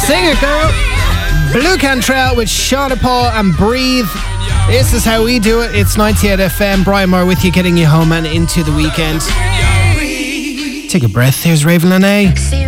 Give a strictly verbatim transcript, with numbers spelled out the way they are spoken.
Sing it, girl. Blue Cantrell with Shauna Paul and Breathe. This is how we do it. It's ninety-eight F M. Brian Moore with you, getting you home and into the weekend. Take a breath. Here's Raven Lene.